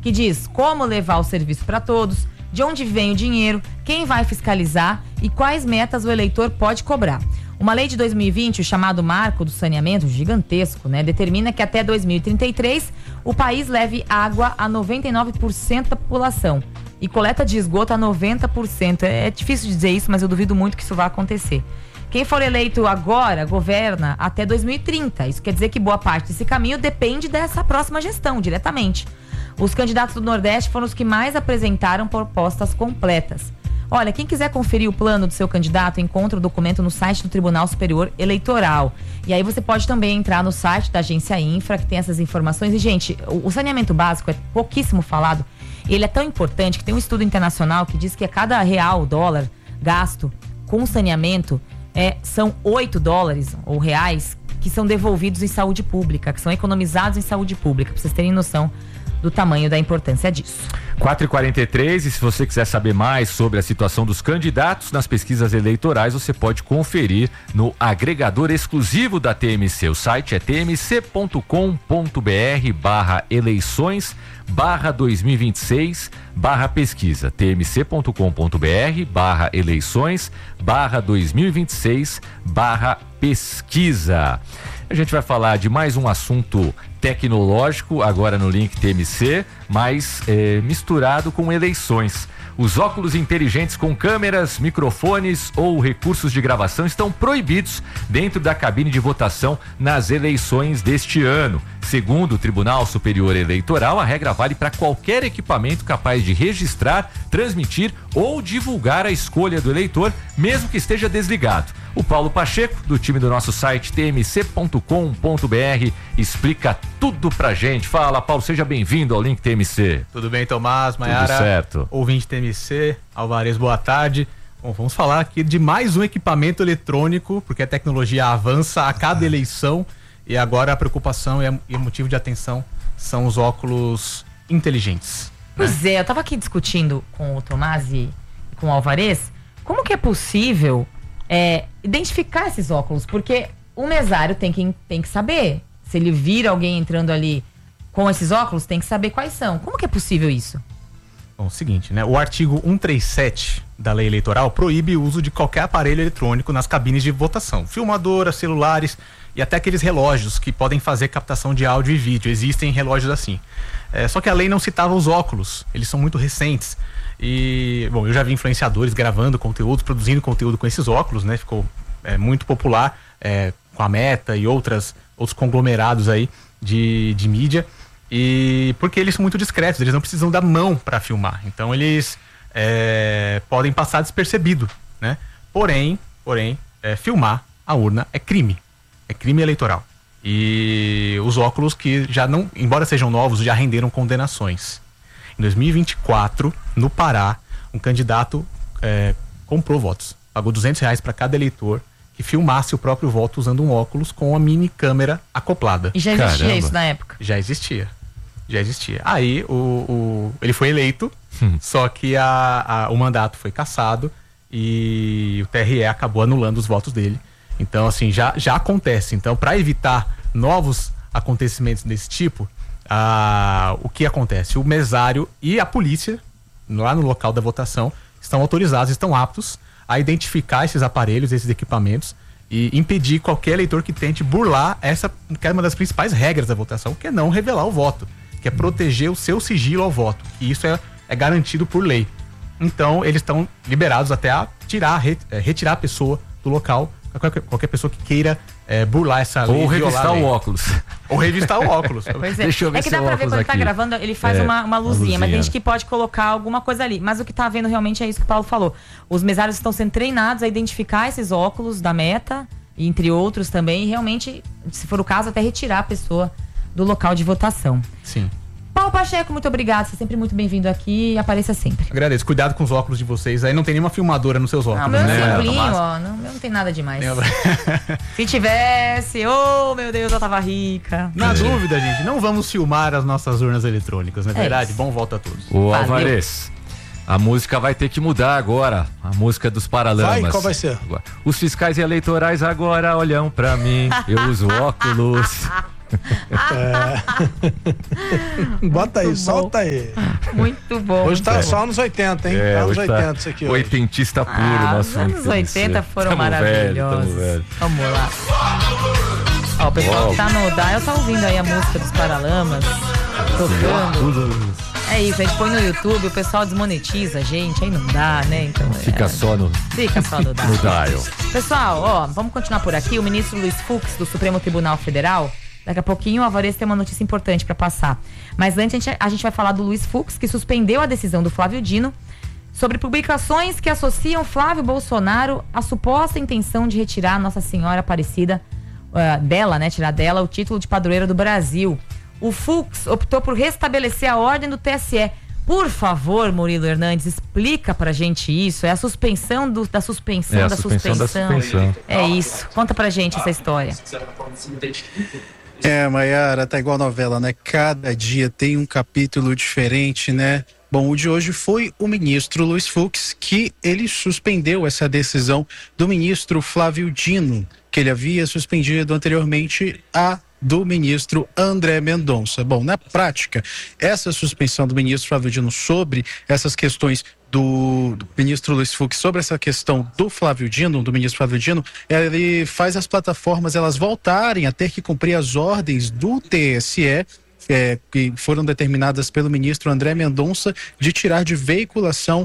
que diz como levar o serviço para todos, de onde vem o dinheiro, quem vai fiscalizar e quais metas o eleitor pode cobrar. Uma lei de 2020, o chamado Marco do Saneamento, gigantesco, né, determina que até 2033 o país leve água a 99% da população e coleta de esgoto a 90%. É difícil dizer isso, mas eu duvido muito que isso vá acontecer. Quem for eleito agora governa até 2030. Isso quer dizer que boa parte desse caminho depende dessa próxima gestão, diretamente. Os candidatos do Nordeste foram os que mais apresentaram propostas completas. Olha, quem quiser conferir o plano do seu candidato, encontra o documento no site do Tribunal Superior Eleitoral. E aí você pode também entrar no site da Agência Infra, que tem essas informações. E, gente, o saneamento básico é pouquíssimo falado. Ele é tão importante que tem um estudo internacional que diz que a cada real, dólar gasto com saneamento, são 8 dólares ou reais que são devolvidos em saúde pública, que são economizados em saúde pública, para vocês terem noção do tamanho da importância disso. 4h43, e se você quiser saber mais sobre a situação dos candidatos nas pesquisas eleitorais, você pode conferir no agregador exclusivo da TMC. O site é tmc.com.br/eleições/2026/pesquisa. tmc.com.br/eleições/2026/pesquisa. A gente vai falar de mais um assunto tecnológico agora no Link TMC, mas misturado com eleições. Os óculos inteligentes com câmeras, microfones ou recursos de gravação estão proibidos dentro da cabine de votação nas eleições deste ano. Segundo o Tribunal Superior Eleitoral, a regra vale para qualquer equipamento capaz de registrar, transmitir ou divulgar a escolha do eleitor, mesmo que esteja desligado. O Paulo Pacheco, do time do nosso site tmc.com.br, explica tudo pra gente. Fala, Paulo, seja bem-vindo ao Link TMC. Tudo bem, Tomás, Maiara? Tudo certo. Ouvinte TMC, Alvarez, boa tarde. Bom, vamos falar aqui de mais um equipamento eletrônico, porque a tecnologia avança a cada eleição e agora a preocupação e o motivo de atenção são os óculos inteligentes. Pois é, eu tava aqui discutindo com o Tomás e com o Alvarez como que é possível identificar esses óculos, porque o mesário tem que saber. Se ele vir alguém entrando ali com esses óculos, tem que saber quais são. Como que é possível isso? Bom, seguinte, né? O artigo 137 da lei eleitoral proíbe o uso de qualquer aparelho eletrônico nas cabines de votação. Filmadoras, celulares e até aqueles relógios que podem fazer captação de áudio e vídeo. Existem relógios assim. Só que a lei não citava os óculos. Eles são muito recentes. E, bom, eu já vi influenciadores gravando conteúdo, produzindo conteúdo com esses óculos, né? Ficou muito popular com a Meta e outros conglomerados aí de mídia. E porque eles são muito discretos, eles não precisam da mão para filmar. Então eles podem passar despercebido, né? Porém, filmar a urna é crime. É crime eleitoral. E os óculos que já não, embora sejam novos, já renderam condenações. Em 2024, no Pará, um candidato comprou votos. Pagou R$200 para cada eleitor que filmasse o próprio voto usando um óculos com a mini câmera acoplada. E já existia isso na época? Já existia. Aí ele foi eleito, só que o mandato foi cassado e o TRE acabou anulando os votos dele. Então, assim, já acontece. Então, para evitar novos acontecimentos desse tipo, o que acontece? O mesário e a polícia, lá no local da votação, estão autorizados, estão aptos a identificar esses aparelhos, esses equipamentos e impedir qualquer eleitor que tente burlar que é uma das principais regras da votação, que é não revelar o voto, que é proteger o seu sigilo ao voto, que isso é garantido por lei. Então, eles estão liberados até a retirar a pessoa do local, qualquer pessoa que queira burlar essa lei. Ou revistar o óculos. Ou revistar o óculos. Pois é. Deixa eu ver que dá pra ver quando ele tá gravando, ele faz uma luzinha, mas tem gente que pode colocar alguma coisa ali. Mas o que tá vendo realmente é isso que o Paulo falou. Os mesários estão sendo treinados a identificar esses óculos da Meta, entre outros também, e realmente, se for o caso, até retirar a pessoa do local de votação. Sim. Paulo Pacheco, muito obrigado. Você é sempre muito bem-vindo aqui e apareça sempre. Agradeço. Cuidado com os óculos de vocês. Aí não tem nenhuma filmadora nos seus óculos. Não, meu é simplinho, ó. Não tem nada demais. Se tivesse, meu Deus, eu tava rica. Na dúvida, gente, não vamos filmar as nossas urnas eletrônicas, não é verdade? Isso. Bom voto a todos. Ô, Alvarez, a música vai ter que mudar agora. A música dos Paralamas. Qual vai ser? Os fiscais eleitorais agora olham pra mim. Eu uso óculos. Bota aí, solta aí. Muito bom. Hoje tá só nos 80, hein? Tá nos 80 isso aqui. Oitentista puro, nosso. Os anos 80 foram maravilhosos. Vamos lá. Ó, o pessoal que tá no dial tá ouvindo aí a música dos Paralamas, tocando. É isso, a gente põe no YouTube, o pessoal desmonetiza a gente, aí não dá, né? Então, Fica só no dial. No dial. Pessoal, ó, vamos continuar por aqui. O ministro Luiz Fux, do Supremo Tribunal Federal, daqui a pouquinho o Alvarez tem uma notícia importante para passar. Mas antes a gente vai falar do Luiz Fux, que suspendeu a decisão do Flávio Dino sobre publicações que associam Flávio Bolsonaro à suposta intenção de retirar Nossa Senhora Aparecida tirar dela o título de padroeira do Brasil. O Fux optou por restabelecer a ordem do TSE. Por favor, Murilo Hernandes, explica pra gente isso. É a suspensão da suspensão da suspensão. É isso. Conta pra gente essa história. Maiara, tá igual novela, né? Cada dia tem um capítulo diferente, né? Bom, o de hoje foi o ministro Luiz Fux, que ele suspendeu essa decisão do ministro Flávio Dino, que ele havia suspendido anteriormente do ministro André Mendonça. Bom, na prática, essa suspensão do ministro Flávio Dino sobre essas questões do ministro Luiz Fux, sobre essa questão do ministro Flávio Dino, ele faz as plataformas elas voltarem a ter que cumprir as ordens do TSE, que foram determinadas pelo ministro André Mendonça, de tirar de veiculação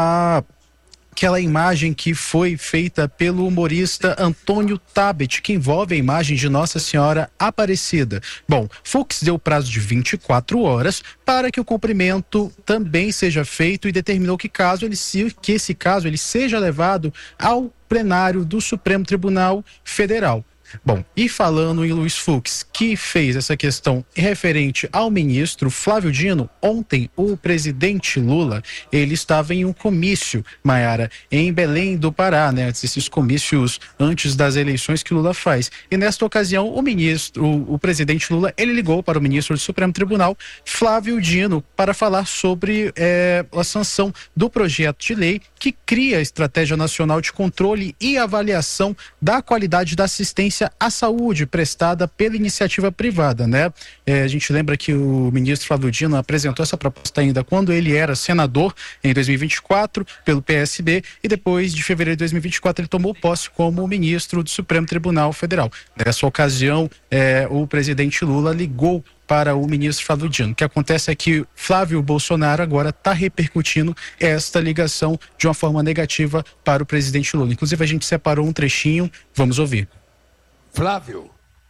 aquela imagem que foi feita pelo humorista Antônio Tabet, que envolve a imagem de Nossa Senhora Aparecida. Bom, Fux deu prazo de 24 horas para que o cumprimento também seja feito e determinou que esse caso ele seja levado ao plenário do Supremo Tribunal Federal. Bom, e falando em Luiz Fux, que fez essa questão referente ao ministro Flávio Dino, ontem o presidente Lula, ele estava em um comício, Maiara, em Belém do Pará, né? Esses comícios antes das eleições que Lula faz. E nesta ocasião, o presidente Lula, ele ligou para o ministro do Supremo Tribunal, Flávio Dino, para falar sobre a sanção do projeto de lei que cria a Estratégia Nacional de Controle e Avaliação da Qualidade da Assistência à saúde prestada pela iniciativa privada, né? A gente lembra que o ministro Flávio Dino apresentou essa proposta ainda quando ele era senador em 2024 pelo PSB e depois de fevereiro de 2024 ele tomou posse como ministro do Supremo Tribunal Federal. Nessa ocasião, o presidente Lula ligou para o ministro Flávio Dino. O que acontece é que Flávio Bolsonaro agora está repercutindo esta ligação de uma forma negativa para o presidente Lula. Inclusive a gente separou um trechinho, vamos ouvir. Flávio,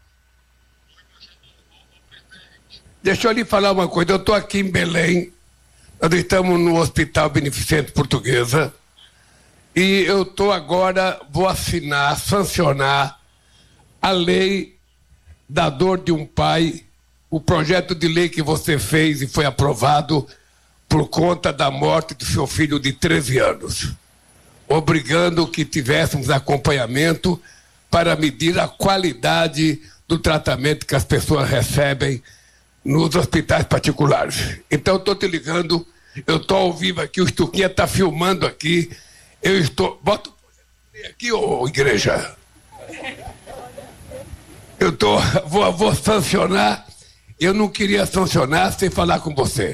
deixa eu lhe falar uma coisa. Eu estou aqui em Belém, nós estamos no Hospital Beneficente Portuguesa e eu estou agora, vou sancionar a lei da dor de um pai, o projeto de lei que você fez e foi aprovado por conta da morte do seu filho de 13 anos, obrigando que tivéssemos acompanhamento para medir a qualidade do tratamento que as pessoas recebem nos hospitais particulares. Então, eu estou te ligando, eu estou ao vivo aqui, o Stuquinha está filmando aqui, eu estou... Bota aqui, ô igreja. Eu vou sancionar, eu não queria sancionar sem falar com você.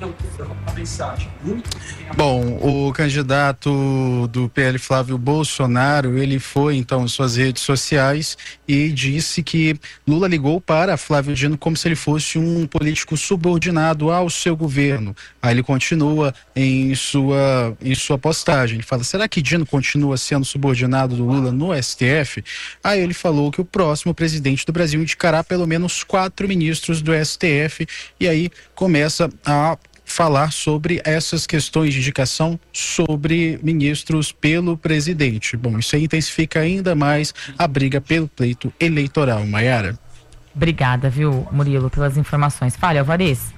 Bom, o candidato do PL Flávio Bolsonaro, ele foi então em suas redes sociais e disse que Lula ligou para Flávio Dino como se ele fosse um político subordinado ao seu governo. Aí ele continua em sua postagem, ele fala, será que Dino continua sendo subordinado do Lula no STF? Aí ele falou que o próximo presidente do Brasil indicará pelo menos 4 ministros do STF e aí começa a falar sobre essas questões de indicação sobre ministros pelo presidente. Bom, isso aí intensifica ainda mais a briga pelo pleito eleitoral, Maiara. Obrigada, viu, Murilo, pelas informações. Fale, Alvarez.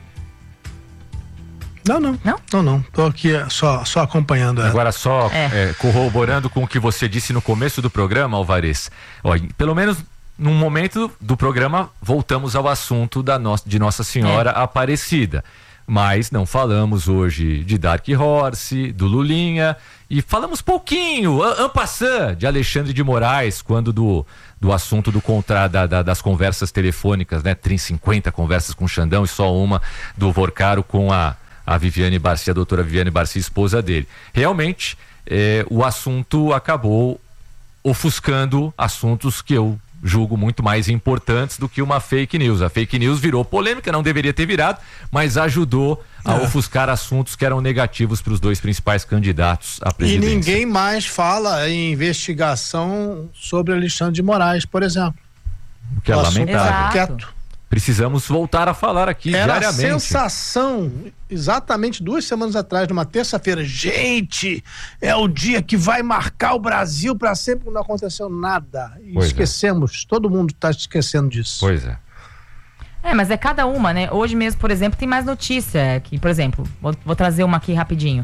Não. Tô aqui só acompanhando. Agora corroborando com o que você disse no começo do programa, Alvarez. Ó, pelo menos num momento do programa voltamos ao assunto de Nossa Senhora Aparecida. Mas não falamos hoje de Dark Horse, do Lulinha, e falamos pouquinho, en passant, de Alexandre de Moraes, quando do assunto do das conversas telefônicas, né? 50 conversas com o Xandão e só uma do Vorcaro com a Viviane Barcia, a doutora Viviane Barcia, esposa dele. Realmente, o assunto acabou ofuscando assuntos que eu julgo muito mais importantes do que uma fake news. A fake news virou polêmica, não deveria ter virado, mas ajudou a ofuscar assuntos que eram negativos para os dois principais candidatos à presidência. E ninguém mais fala em investigação sobre Alexandre de Moraes, por exemplo. O que é lamentável. Quieto. Precisamos voltar a falar aqui diariamente. Era a sensação, exatamente 2 semanas atrás, numa terça-feira. Gente, é o dia que vai marcar o Brasil para sempre, não aconteceu nada. E esquecemos, todo mundo está esquecendo disso. Pois é. Mas é cada uma, né? Hoje mesmo, por exemplo, tem mais notícia. Que, por exemplo, vou trazer uma aqui rapidinho.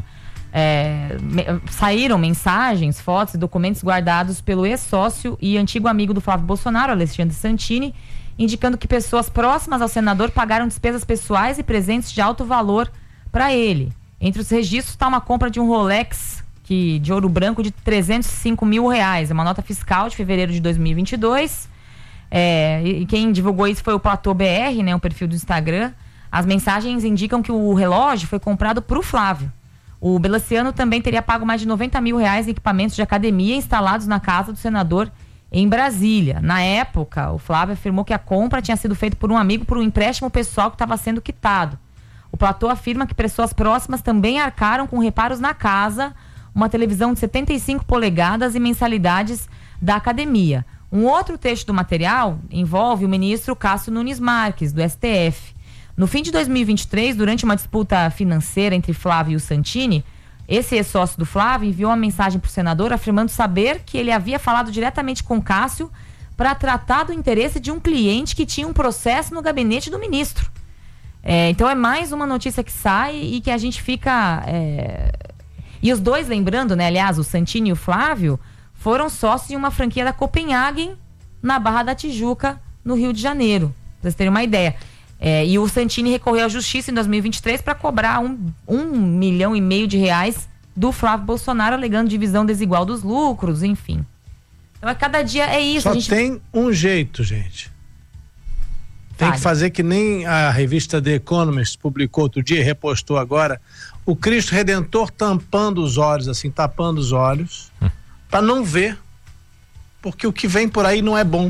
Saíram mensagens, fotos e documentos guardados pelo ex-sócio e antigo amigo do Flávio Bolsonaro, Alexandre Santini, indicando que pessoas próximas ao senador pagaram despesas pessoais e presentes de alto valor para ele. Entre os registros está uma compra de um Rolex de ouro branco de R$305 mil. É uma nota fiscal de fevereiro de 2022. E quem divulgou isso foi o Platô BR, né, um perfil do Instagram. As mensagens indicam que o relógio foi comprado para o Flávio. O Belaciano também teria pago mais de R$90 mil em equipamentos de academia instalados na casa do senador em Brasília. Na época, o Flávio afirmou que a compra tinha sido feita por um amigo por um empréstimo pessoal que estava sendo quitado. O Platô afirma que pessoas próximas também arcaram com reparos na casa, uma televisão de 75 polegadas e mensalidades da academia. Um outro trecho do material envolve o ministro Cássio Nunes Marques, do STF. No fim de 2023, durante uma disputa financeira entre Flávio e o Santini, esse ex-sócio do Flávio enviou uma mensagem para o senador afirmando saber que ele havia falado diretamente com Cássio para tratar do interesse de um cliente que tinha um processo no gabinete do ministro. Então é mais uma notícia que sai e que a gente fica... E os dois, lembrando, né, aliás, o Santini e o Flávio foram sócios de uma franquia da Copenhagen na Barra da Tijuca, no Rio de Janeiro, para vocês terem uma ideia. E o Santini recorreu à justiça em 2023 para cobrar R$1,5 milhão do Flávio Bolsonaro, alegando divisão desigual dos lucros, enfim. Então, cada dia é isso. Só tem um jeito, gente. Tem que fazer que nem a revista The Economist publicou outro dia, repostou agora, o Cristo Redentor tampando os olhos, assim, tapando os olhos, para não ver, porque o que vem por aí não é bom.